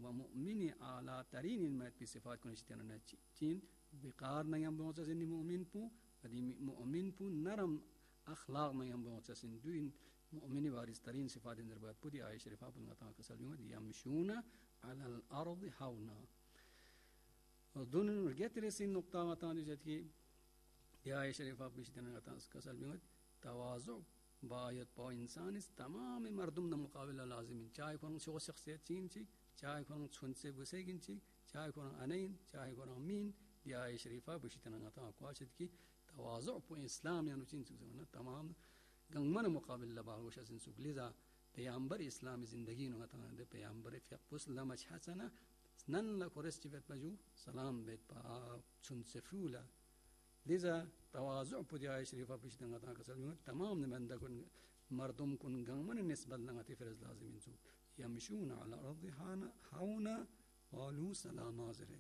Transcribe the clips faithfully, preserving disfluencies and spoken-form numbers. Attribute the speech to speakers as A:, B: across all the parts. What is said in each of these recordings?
A: ومؤمن اعلی ترین المت پی صفات کنشتیان نچی چین بقار نیم بونسا سن مؤمن پو ودی مؤمن پو نرم اخلاق نیم بونسا سن دوین مؤمن وارث ترین صفات اندر باید پودی آیه شریفہ پو نتا کسل بیمت یمشون علی الارض حونا. دون رگیت رسی نقطہ نتا دیجت کی دی آیه شریفہ پیشتیان نتا کسل بیمت تواضع باید پا انسان اس تمام مردم نہ مقابلہ لازم چاہے کون شو شخصیت چین چی چاہے کون چھن سے بسے گن چی چاہے کون انین چاہے کون امین دی آیه شریفہ پیشتیان نتا کواشت کی تواضع پو اسلام یعنی چین سکسونا تمام گنگمن مقابل لباغوش از انسوک لذا پیامبر اسلام زندگی نو تا دے پیامبر فقس لمچ حسنا نن لکورس چیت مجو سلام بیت پا چون سفولا لذا تواضع پو دی آیه شریفہ پیشتن تا کسل تمام نمندہ کن مردم کن گنگمن نسبت لنگتی فرز لازم انسوک یمشون علی ارض حونا قالو سلام آزر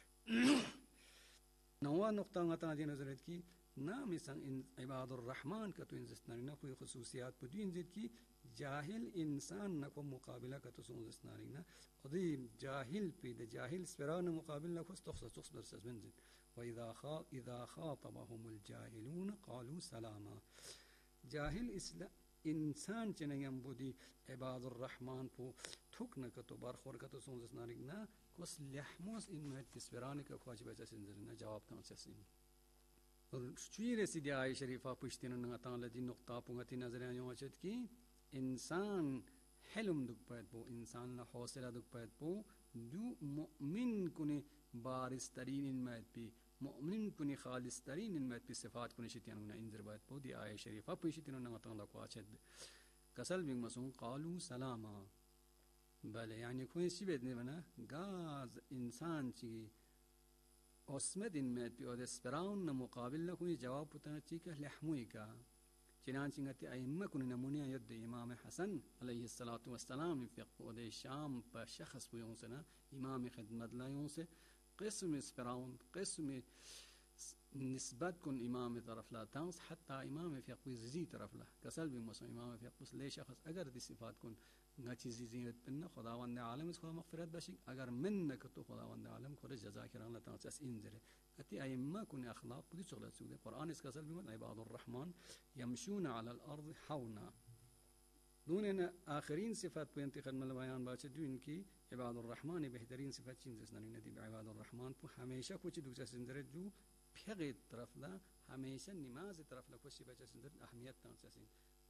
A: نوا نقطہ غتا دی نظرت کی نام ان عباد الرحمن کا تو انزستناری نہ کوئی خصوصیات پہ دوین زید کی جاہل انسان نہ کو مقابلہ کا تو سنزستناری نہ قدیم جاہل پہ دا جاہل سپران مقابل نہ کو تخصص تخصص برسز من زید وَإِذَا خَا إِذَا خَاطَبَهُمُ الْجَاهِلُونَ قَالُوا سَلَامًا. جاہل انسان چنگم بودی عباد الرحمن پو تھک نہ تو برخور کا تو سنزستناری نہ کس لحموس ان میں تسپران کا خواج بچا سنزر نہ جواب تھا سین چوی رسیدی آیه شریفہ پشتین نغتان لدی نقطہ پونگتی نظریان یوں اچھت کی انسان حلم دک پید پو انسان حوصلہ دک پید پو دو مؤمن کنی بارس ترین انمید پی مؤمن کنی خالص ترین انمید پی صفات کنی شتیان انہا انذر باید پو دی آیه شریفہ پشتین نغتان لکو اچھت کسل بینگ مسون قالو سلاما بلے یعنی کوئی سی بیدنے بنا گاز انسان چی اسمد ان میں پیو دے سپراؤن نہ مقابل نہ کوئی جواب پتہ چی کہ لحموی کا چنانچہ گتی ائمہ کن نمونیہ ید امام حسن علیہ الصلوۃ والسلام فقہ دے شام پر شخص پیوں سے نا امام خدمت لایوں سے قسم سپراؤن قسم نسبت کن امام طرف لا تنس حتی امام فقہ زی طرف لا کسل بھی مسلم امام فقہ لے شخص اگر دی صفات کن گا چیزی زینت پن خداوند عالم اس خدا مغفرت بشی اگر من نکتو خداوند عالم خود جزا کران لا تنس اس انذر اتی ائمہ کن اخلاق بدی چغلت سود قرآن اس کسل بھی عباد الرحمن یمشون علی الارض حونا دون آخرین صفات پہ انتخاب مل بیان باچ دو ان کی عباد الرحمن بہترین صفات چین زسنانی ندی عباد الرحمن پہ ہمیشہ کچھ دوسرا سندر جو پھیغ طرف لا ہمیشہ نماز طرف لا کچھ بچا سندر اہمیت تان سین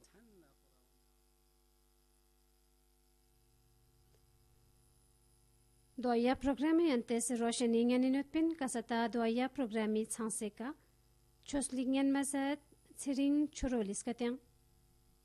B: دعایا پروگرامی انتس روشنینگن نوتپن کستا دعایا پروگرامی چھانسے کا چھوسلینگن مسد سرین چرولیس کتیں